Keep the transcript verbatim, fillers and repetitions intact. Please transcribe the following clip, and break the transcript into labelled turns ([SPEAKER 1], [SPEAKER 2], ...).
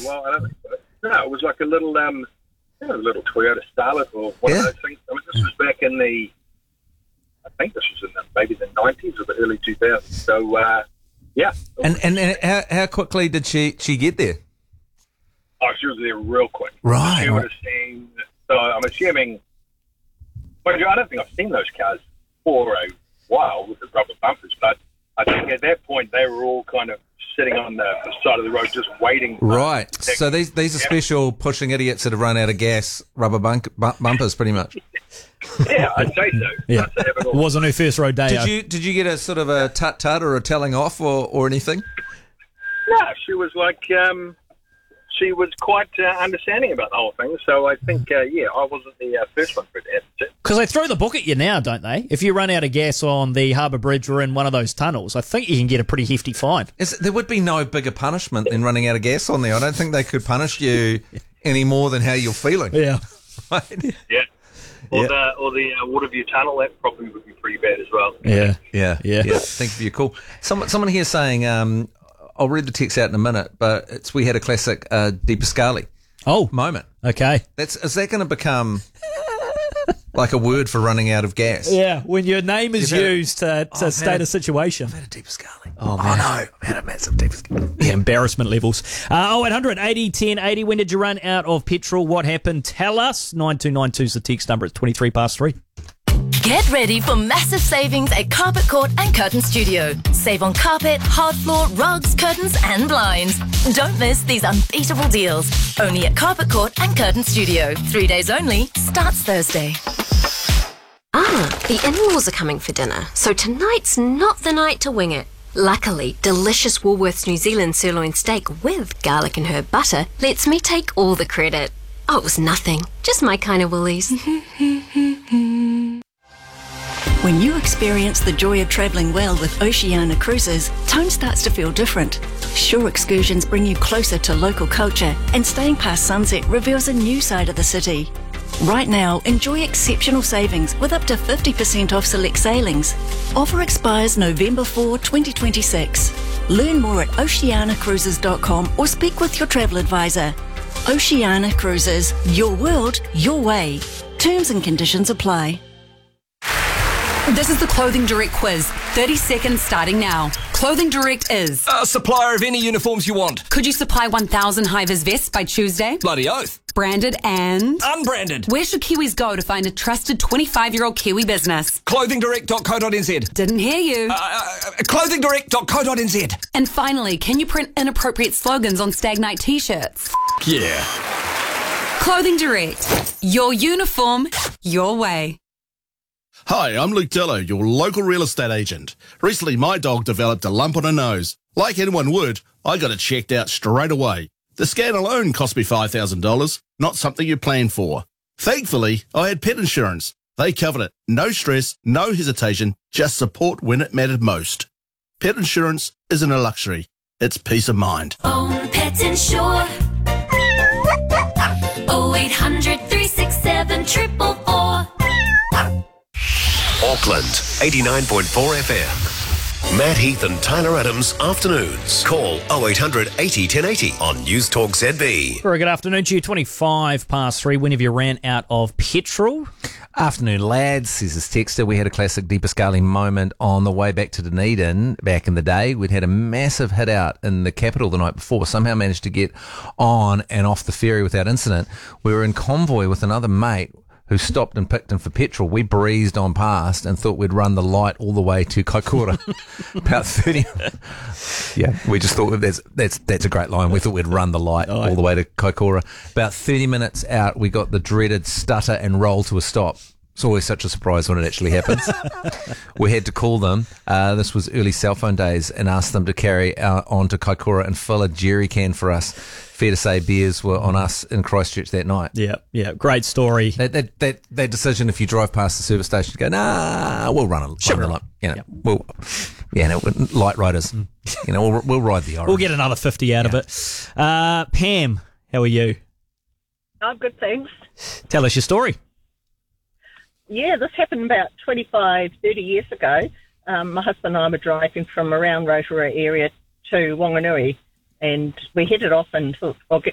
[SPEAKER 1] well, I don't think so. No, it was like a little, um, you know, a little Toyota Starlet or one
[SPEAKER 2] Yeah.
[SPEAKER 1] of those things. I mean, this was back in the, I think this was in the, maybe the nineties or the early two thousands. So, uh, yeah.
[SPEAKER 2] And and, and how, how quickly did she, she get there?
[SPEAKER 1] Oh, she was there real quick.
[SPEAKER 2] Right.
[SPEAKER 1] She would have seen, so I'm assuming, well, I don't think I've seen those cars for a while with the rubber bumpers, but I think at that point they were all kind of sitting on the, the side of the road just waiting.
[SPEAKER 2] Right. So these these are
[SPEAKER 1] Yeah.
[SPEAKER 2] special pushing idiots that have run out of gas rubber bunk, bu- bumpers, pretty much.
[SPEAKER 1] Yeah, I'd say so.
[SPEAKER 3] Yeah.
[SPEAKER 1] I'd say have it all.
[SPEAKER 3] It wasn't her first rodeo.
[SPEAKER 2] Did you did you get a sort of a tut tut or a telling off or, or anything?
[SPEAKER 1] No, she was like, um, she was quite uh, understanding about the whole thing. So I think, uh, yeah, I wasn't the uh, first one for it to happen to.
[SPEAKER 3] Because they throw the book at you now, don't they? If you run out of gas on the Harbour Bridge or in one of those tunnels, I think you can get a pretty hefty fine.
[SPEAKER 2] Is, there would be no bigger punishment than running out of gas on there. I don't think they could punish you any more than how you're feeling.
[SPEAKER 3] Yeah.
[SPEAKER 2] Right?
[SPEAKER 1] Yeah. Or
[SPEAKER 2] Yeah.
[SPEAKER 1] the, or the uh, Waterview Tunnel, that probably would be pretty bad as well.
[SPEAKER 3] Yeah.
[SPEAKER 2] Yeah,
[SPEAKER 3] Yeah.
[SPEAKER 2] Thank you for your call. Someone, someone here saying, um, I'll read the text out in a minute, but it's we had a classic uh, Di Pascali
[SPEAKER 3] Oh,
[SPEAKER 2] moment.
[SPEAKER 3] okay.
[SPEAKER 2] That's is that going to become like a word for running out of gas?
[SPEAKER 3] Yeah, when your name is
[SPEAKER 2] You've had a-
[SPEAKER 3] used to, to
[SPEAKER 2] I've
[SPEAKER 3] state
[SPEAKER 2] had
[SPEAKER 3] a
[SPEAKER 2] a-
[SPEAKER 3] situation.
[SPEAKER 2] I've had a Di Pascali.
[SPEAKER 3] Oh,
[SPEAKER 2] Oh
[SPEAKER 3] man.
[SPEAKER 2] no, I've had a massive Di Pascali.
[SPEAKER 3] Yeah, embarrassment levels. Uh, oh, eight hundred eighty ten eighty. When did you run out of petrol? What happened? Tell us. nine two nine two is the text number. It's twenty-three past three.
[SPEAKER 4] Get ready for massive savings at Carpet Court and Curtain Studio. Save on carpet, hard floor, rugs, curtains and blinds. Don't miss these unbeatable deals. Only at Carpet Court and Curtain Studio. Three days only. Starts Thursday.
[SPEAKER 5] Ah, the in-laws are coming for dinner, so tonight's not the night to wing it. Luckily, delicious Woolworths New Zealand sirloin steak with garlic and herb butter lets me take all the credit. Oh, it was nothing. Just my kind of Woolies.
[SPEAKER 6] When you experience the joy of travelling well with Oceania Cruises, tone starts to feel different. Shore excursions bring you closer to local culture, and staying past sunset reveals a new side of the city. Right now, enjoy exceptional savings with up to fifty percent off select sailings. Offer expires November fourth, twenty twenty-six. Learn more at oceania cruises dot com or speak with your travel advisor. Oceania Cruises, your world, your way. Terms and conditions apply.
[SPEAKER 7] This is the Clothing Direct quiz. thirty seconds starting now. Clothing Direct is...
[SPEAKER 8] A supplier of any uniforms you want.
[SPEAKER 7] Could you supply one thousand high-vis vests by Tuesday?
[SPEAKER 8] Bloody oath.
[SPEAKER 7] Branded and...
[SPEAKER 8] Unbranded.
[SPEAKER 7] Where should Kiwis go to find a trusted twenty-five-year-old Kiwi business?
[SPEAKER 8] clothing direct dot co dot n z.
[SPEAKER 7] Didn't hear you.
[SPEAKER 8] Uh, uh, clothing direct dot co dot n z.
[SPEAKER 7] And finally, can you print inappropriate slogans on Stag Night t-shirts?
[SPEAKER 8] Yeah.
[SPEAKER 7] Clothing Direct. Your uniform, your way.
[SPEAKER 9] Hi, I'm Luke Dello, your local real estate agent. Recently, my dog developed a lump on her nose. Like anyone would, I got it checked out straight away. The scan alone cost me five thousand dollars, not something you plan for. Thankfully, I had pet insurance. They covered it. No stress, no hesitation, just support when it mattered most. Pet insurance isn't a luxury. It's peace of mind.
[SPEAKER 4] Own Pet Insure. oh eight hundred, three six seven, four four four.
[SPEAKER 10] Auckland, eighty-nine point four F M. Matt Heath and Tyler Adams, afternoons. Call oh eight hundred eighty ten eighty on News Talk Z B.
[SPEAKER 3] Very good afternoon to you. twenty-five past three. When have you ran out of petrol?
[SPEAKER 2] Afternoon, lads, says this texter. We had a classic Di Pascali moment on the way back to Dunedin back in the day. We'd had a massive hit out in the capital the night before, somehow managed to get on and off the ferry without incident. We were in convoy with another mate who stopped and picked him for petrol. We breezed on past and thought we'd run the light all the way to Kaikoura. About thirty. Yeah, we just thought that's that's that's a great line. We thought we'd run the light
[SPEAKER 3] Oh,
[SPEAKER 2] all the way to Kaikoura. About thirty minutes out, we got the dreaded stutter and roll to a stop. It's always such a surprise when it actually happens. We had to call them. Uh, this was early cell phone days, and ask them to carry uh, on to Kaikoura and fill a jerry can for us. Fair to say, beers were on us in Christchurch that night.
[SPEAKER 3] Yeah, yeah, great story.
[SPEAKER 2] That that that, that decision, if you drive past the service station, to go, nah, we'll run a
[SPEAKER 3] Sure.
[SPEAKER 2] run the light. You know, we'll, yeah, no, light riders. You know, we'll, we'll ride the orange.
[SPEAKER 3] We'll get another fifty out
[SPEAKER 2] Yeah.
[SPEAKER 3] of it. Uh, Pam, how are you?
[SPEAKER 11] Oh, good, thanks.
[SPEAKER 3] Tell us your story.
[SPEAKER 11] Yeah, this happened about twenty-five, thirty years ago. Um, my husband and I were driving from around Rotorua area to Wanganui, and we headed off and thought, I'll get